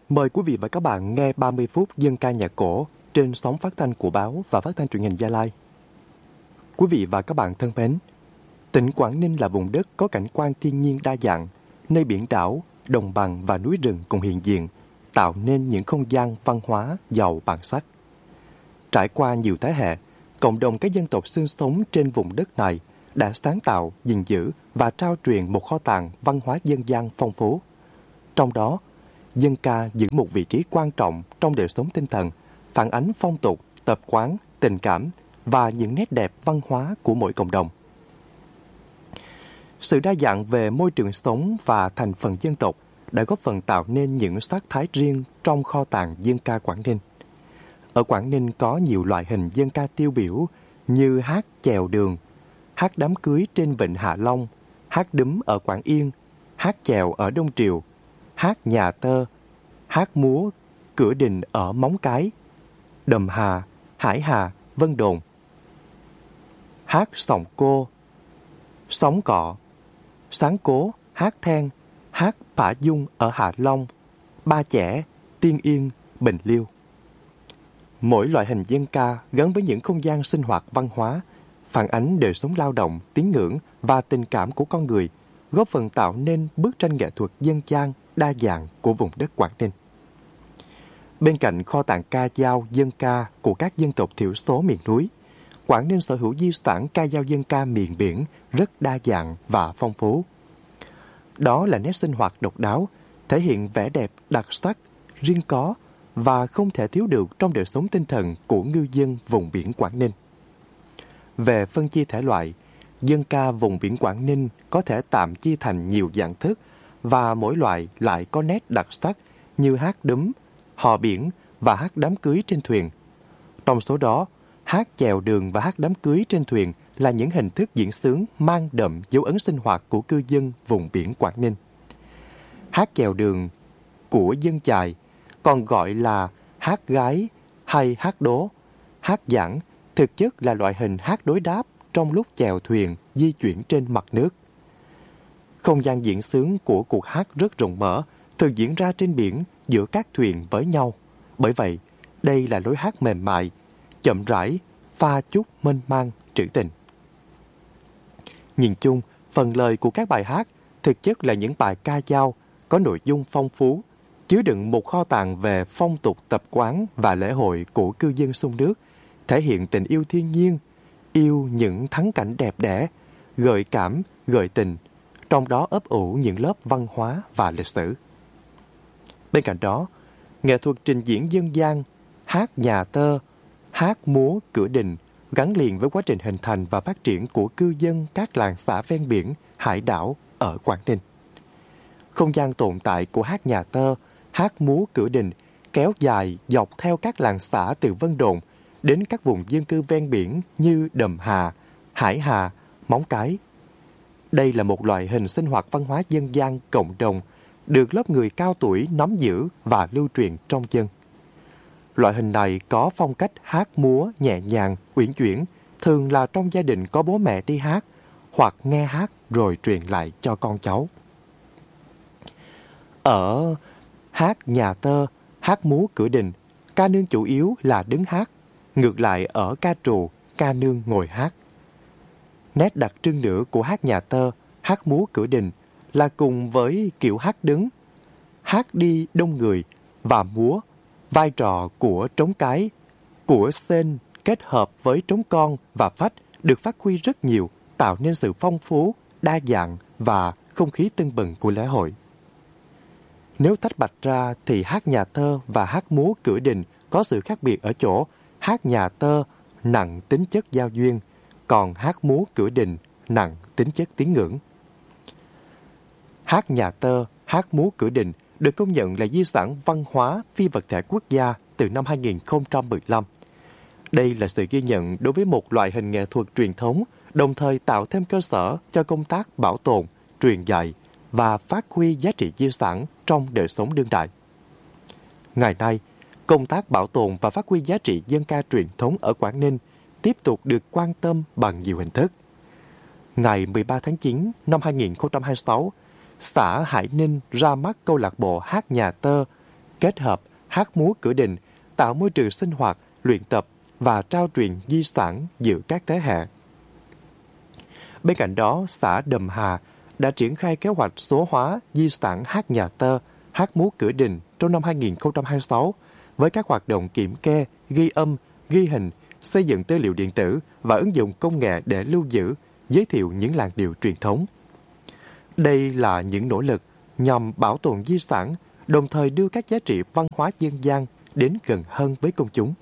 Mời quý vị và các bạn nghe 30 phút dân ca nhạc cổ trên sóng phát thanh của báo và phát thanh truyền hình Gia Lai. Quý vị và các bạn thân mến, tỉnh Quảng Ninh là vùng đất có cảnh quan thiên nhiên đa dạng, nơi biển đảo, đồng bằng và núi rừng cùng hiện diện, tạo nên những không gian văn hóa giàu bản sắc. Trải qua nhiều thế hệ, cộng đồng các dân tộc sinh sống trên vùng đất này đã sáng tạo, gìn giữ và trao truyền một kho tàng văn hóa dân gian phong phú. Trong đó, dân ca giữ một vị trí quan trọng trong đời sống tinh thần, phản ánh phong tục, tập quán, tình cảm và những nét đẹp văn hóa của mỗi cộng đồng. Sự đa dạng về môi trường sống và thành phần dân tộc đã góp phần tạo nên những sắc thái riêng trong kho tàng dân ca Quảng Ninh. Ở Quảng Ninh có nhiều loại hình dân ca tiêu biểu như hát chèo đường, hát đám cưới trên Vịnh Hạ Long, hát đúm ở Quảng Yên, hát chèo ở Đông Triều, hát nhà tơ, hát múa, cửa đình ở Móng Cái, Đầm Hà, Hải Hà, Vân Đồn, hát sòng cô, sóng cọ, sáng cố, hát then, hát phả dung ở Hạ Long, Ba Chẻ, Tiên Yên, Bình Liêu. Mỗi loại hình dân ca gắn với những không gian sinh hoạt văn hóa, phản ánh đời sống lao động, tín ngưỡng và tình cảm của con người, góp phần tạo nên bức tranh nghệ thuật dân gian đa dạng của vùng đất Quảng Ninh. Bên cạnh kho tàng ca dao dân ca của các dân tộc thiểu số miền núi, Quảng Ninh sở hữu di sản ca dao dân ca miền biển rất đa dạng và phong phú. Đó là nét sinh hoạt độc đáo, thể hiện vẻ đẹp đặc sắc, riêng có và không thể thiếu được trong đời sống tinh thần của ngư dân vùng biển Quảng Ninh. Về phân chia thể loại, dân ca vùng biển Quảng Ninh có thể tạm chia thành nhiều dạng thức và mỗi loại lại có nét đặc sắc như hát đúm, hò biển và hát đám cưới trên thuyền. Trong số đó, hát chèo đường và hát đám cưới trên thuyền là những hình thức diễn xướng mang đậm dấu ấn sinh hoạt của cư dân vùng biển Quảng Ninh. Hát chèo đường của dân chài, còn gọi là hát gái hay hát đố, hát giảng, thực chất là loại hình hát đối đáp trong lúc chèo thuyền di chuyển trên mặt nước. Không gian diễn xướng của cuộc hát rất rộng mở, thường diễn ra trên biển giữa các thuyền với nhau. Bởi vậy, đây là lối hát mềm mại, chậm rãi, pha chút mênh mang, trữ tình. Nhìn chung, phần lời của các bài hát thực chất là những bài ca dao có nội dung phong phú, chứa đựng một kho tàng về phong tục tập quán và lễ hội của cư dân sông nước, thể hiện tình yêu thiên nhiên, yêu những thắng cảnh đẹp đẽ, gợi cảm, gợi tình, trong đó ấp ủ những lớp văn hóa và lịch sử. Bên cạnh đó, nghệ thuật trình diễn dân gian, hát nhà tơ, hát múa cửa đình gắn liền với quá trình hình thành và phát triển của cư dân các làng xã ven biển, hải đảo ở Quảng Ninh. Không gian tồn tại của hát nhà tơ, hát múa cửa đình kéo dài dọc theo các làng xã từ Vân Đồn đến các vùng dân cư ven biển như Đầm Hà, Hải Hà, Móng Cái. Đây là một loại hình sinh hoạt văn hóa dân gian cộng đồng được lớp người cao tuổi nắm giữ và lưu truyền trong dân. Loại hình này có phong cách hát múa nhẹ nhàng, uyển chuyển, thường là trong gia đình có bố mẹ đi hát hoặc nghe hát rồi truyền lại cho con cháu. Ở hát nhà tơ, hát múa cửa đình, ca nương chủ yếu là đứng hát, ngược lại ở ca trù, ca nương ngồi hát. Nét đặc trưng nữa của hát nhà tơ, hát múa cửa đình là cùng với kiểu hát đứng, hát đi đông người và múa, vai trò của trống cái, của sên kết hợp với trống con và phách được phát huy rất nhiều, tạo nên sự phong phú, đa dạng và không khí tưng bừng của lễ hội. Nếu tách bạch ra thì hát nhà tơ và hát múa cửa đình có sự khác biệt ở chỗ hát nhà tơ nặng tính chất giao duyên, còn hát múa cửa đình nặng tính chất tín ngưỡng. Hát nhà tơ, hát múa cửa đình được công nhận là di sản văn hóa phi vật thể quốc gia từ năm 2015. Đây là sự ghi nhận đối với một loại hình nghệ thuật truyền thống, đồng thời tạo thêm cơ sở cho công tác bảo tồn, truyền dạy và phát huy giá trị di sản trong đời sống đương đại. Ngày nay, công tác bảo tồn và phát huy giá trị dân ca truyền thống ở Quảng Ninh tiếp tục được quan tâm bằng nhiều hình thức. Ngày 13 tháng 9 năm 2026, xã Hải Ninh ra mắt câu lạc bộ hát nhà tơ kết hợp hát múa cửa đình, tạo môi trường sinh hoạt, luyện tập và trao truyền di sản giữa các thế hệ. Bên cạnh đó, xã Đầm Hà đã triển khai kế hoạch số hóa di sản hát nhà tơ, hát múa cửa đình trong năm 2026 với các hoạt động kiểm kê, ghi âm, ghi hình, xây dựng tư liệu điện tử và ứng dụng công nghệ để lưu giữ, giới thiệu những làn điệu truyền thống. Đây là những nỗ lực nhằm bảo tồn di sản, đồng thời đưa các giá trị văn hóa dân gian đến gần hơn với công chúng.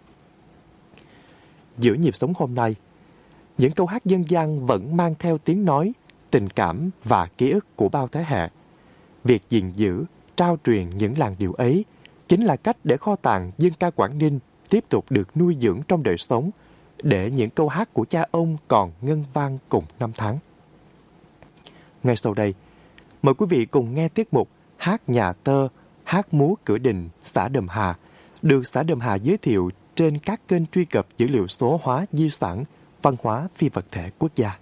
Giữa nhịp sống hôm nay, những câu hát dân gian vẫn mang theo tiếng nói, tình cảm và ký ức của bao thế hệ. Việc gìn giữ, trao truyền những làn điệu ấy chính là cách để kho tàng dân ca Quảng Ninh tiếp tục được nuôi dưỡng trong đời sống, để những câu hát của cha ông còn ngân vang cùng năm tháng. Ngay sau đây, mời quý vị cùng nghe tiết mục Hát nhà tơ, hát múa cửa đình xã Đầm Hà, được xã Đầm Hà giới thiệu trên các kênh truy cập dữ liệu số hóa di sản văn hóa phi vật thể quốc gia.